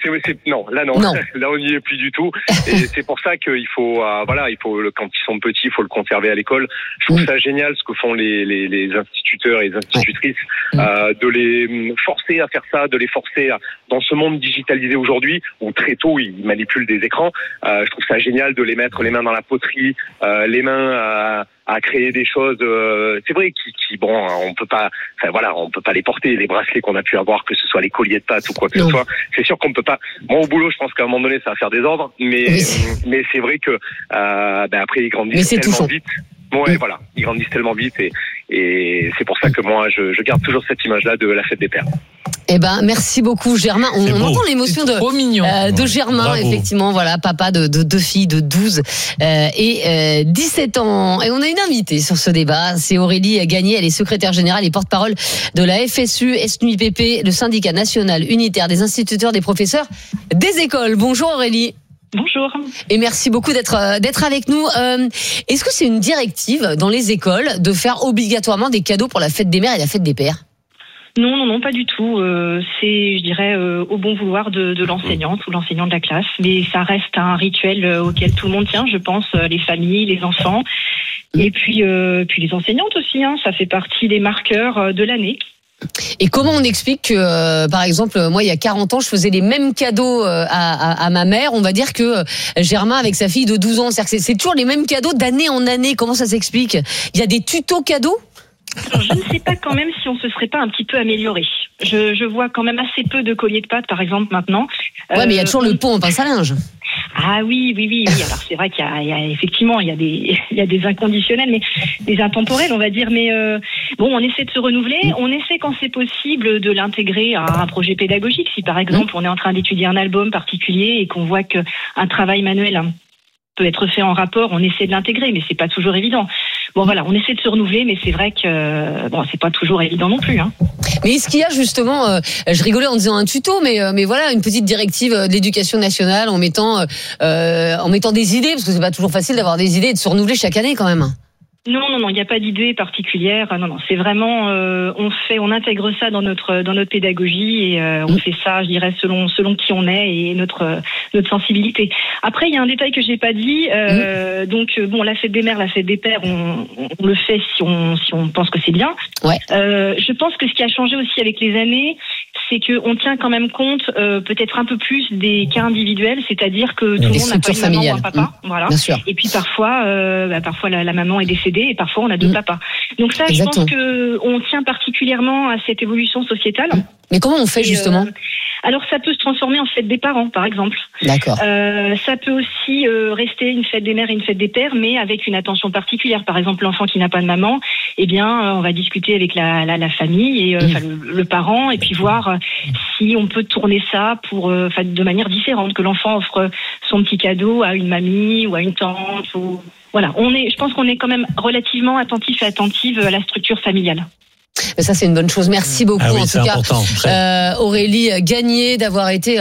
Non. Là, on n'y est plus du tout. Et c'est pour ça qu'il faut, quand ils sont petits, il faut le conserver à l'école. Je trouve ça génial ce que font les instituteurs et les institutrices, de les forcer à faire ça, de les forcer dans ce monde digitalisé aujourd'hui, où très tôt, ils manipulent des écrans. Je trouve ça génial de les mettre les mains dans la poterie, les mains à créer des choses. C'est vrai on peut pas les porter, les bracelets qu'on a pu avoir, que ce soit les colliers de pâte ou quoi que ce soit. C'est sûr qu'on peut pas. Moi, au boulot, je pense qu'à un moment donné, ça va faire des ordres, mais c'est vrai que après ils grandissent tellement vite. Voilà, ils grandissent tellement vite et c'est pour ça que moi, je garde toujours cette image-là de la fête des pères. Eh ben, merci beaucoup, Germain. On entend l'émotion de Germain, bravo. Effectivement, voilà, papa de deux filles de 12 et 17 ans. Et on a une invitée sur ce débat, c'est Aurélie Gagné, elle est secrétaire générale et porte-parole de la FSU, SNUIPP, le syndicat national unitaire des instituteurs, des professeurs, des écoles. Bonjour Aurélie. Bonjour. Et merci beaucoup d'être avec nous. Est-ce que c'est une directive dans les écoles de faire obligatoirement des cadeaux pour la fête des mères et la fête des pères ? Non, pas du tout. C'est, je dirais, au bon vouloir de l'enseignante ou l'enseignant de la classe. Mais ça reste un rituel auquel tout le monde tient, je pense, les familles, les enfants. Et puis les enseignantes aussi, ça fait partie des marqueurs de l'année. Et comment on explique que, par exemple, moi, il y a 40 ans, je faisais les mêmes cadeaux à ma mère. On va dire que Germain, avec sa fille de 12 ans, c'est toujours les mêmes cadeaux d'année en année. Comment ça s'explique ? Il y a des tutos cadeaux ? Alors, je ne sais pas quand même si on se serait pas un petit peu amélioré. Je vois quand même assez peu de colliers de pâte, par exemple, maintenant. Ouais, mais il y a toujours le pot en pince à linge. Ah oui. Alors c'est vrai qu'il y a effectivement il y a des inconditionnels, mais des intemporels, on va dire. Mais on essaie de se renouveler. On essaie quand c'est possible de l'intégrer à un projet pédagogique. Si par exemple on est en train d'étudier un album particulier et qu'on voit qu'un travail manuel peut être fait en rapport, on essaie de l'intégrer, mais c'est pas toujours évident. On essaie de se renouveler, mais c'est vrai que c'est pas toujours évident non plus. Mais est-ce qu'il y a justement, je rigolais en disant un tuto, mais voilà, une petite directive de l'éducation nationale en mettant des idées, parce que c'est pas toujours facile d'avoir des idées et de se renouveler chaque année quand même. Non, il n'y a pas d'idée particulière. Non, c'est vraiment, on intègre ça dans notre pédagogie et on fait ça, je dirais, selon qui on est et notre sensibilité. Après, il y a un détail que j'ai pas dit. La fête des mères, la fête des pères, on le fait si on pense que c'est bien. Ouais. Je pense que ce qui a changé aussi avec les années, c'est que on tient quand même compte peut-être un peu plus des cas individuels, c'est-à-dire que tout le monde n'a pas une maman ou un papa, voilà. Bien sûr. Et puis parfois la maman est décédée et parfois on a deux papas. Donc ça, exactement. Je pense que on tient particulièrement à cette évolution sociétale. Mais comment on fait justement ? Alors ça peut se transformer en fête des parents, par exemple. D'accord. Ça peut aussi rester une fête des mères et une fête des pères, mais avec une attention particulière. Par exemple, l'enfant qui n'a pas de maman, on va discuter avec la famille et le parent, et puis voir si on peut tourner ça de manière différente, que l'enfant offre son petit cadeau à une mamie ou à une tante. Voilà, je pense qu'on est quand même relativement attentif et attentive à la structure familiale. Mais ça, c'est une bonne chose. Merci beaucoup, en tout cas, Aurélie Gagné, d'avoir été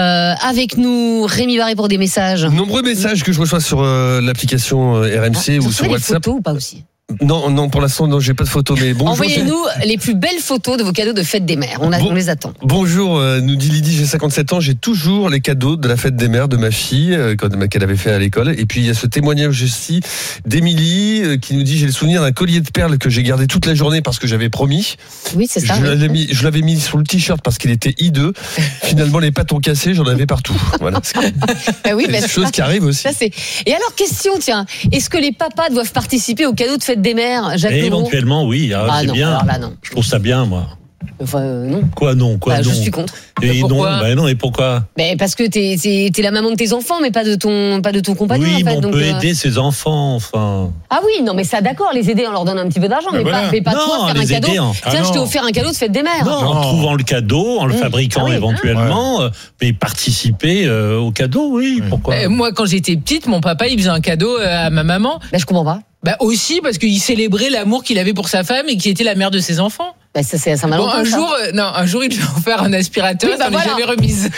avec nous. Rémi Barré pour des messages. Nombreux messages que je reçois sur l'application RMC ou sur WhatsApp. Photos ou pas aussi ? Non, pour l'instant, non, j'ai pas de photos, mais bonjour. Envoyez-nous les plus belles photos de vos cadeaux de fête des mères. On les attend. Bonjour, nous dit Lydie, j'ai 57 ans, j'ai toujours les cadeaux de la fête des mères de ma fille, qu'elle avait fait à l'école. Et puis, il y a ce témoignage aussi d'Émilie, qui nous dit, j'ai le souvenir d'un collier de perles que j'ai gardé toute la journée parce que j'avais promis. Oui, c'est ça. Je l'avais mis sur le t-shirt parce qu'il était hideux. Finalement, les pattes ont cassé, j'en avais partout. Voilà. Oui, c'est des choses qui arrivent aussi. Ça, Et alors, question, tiens, est-ce que les papas doivent participer aux cadeaux de fête des mères, Jacques Leroux ? Éventuellement, oui. C'est non, bien. Alors là, non. Je trouve ça bien, moi. Enfin, non. Quoi, non ? Je suis contre. Et non, et pourquoi ? Parce que t'es la maman de tes enfants, mais pas de ton compagnon. Oui, en fait, mais on peut aider ses enfants, enfin. Ah oui, non, mais ça, d'accord, les aider, on leur donne un petit peu d'argent, mais pas toi faire un cadeau. Tiens, je t'ai offert un cadeau de fête des mères. Non, en trouvant le cadeau, en le fabriquant éventuellement, mais participer au cadeau, oui, pourquoi ? Moi, quand j'étais petite, mon papa, il faisait un cadeau à ma maman. Je comprends pas. Aussi parce qu'il célébrait l'amour qu'il avait pour sa femme et qui était la mère de ses enfants. Ça un jour, il lui a offert un aspirateur, ça ne jamais remise.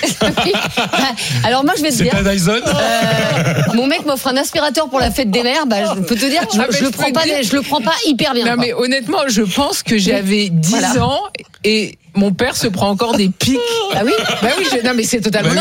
Alors moi, je vais te dire. C'est pas Dyson. Mon mec m'offre un aspirateur pour la fête des mères. Je peux te dire que je le prends pas hyper bien. Non, mais honnêtement, je pense que j'avais 10 ans et mon père se prend encore des pics. Ah oui? Non, mais c'est totalement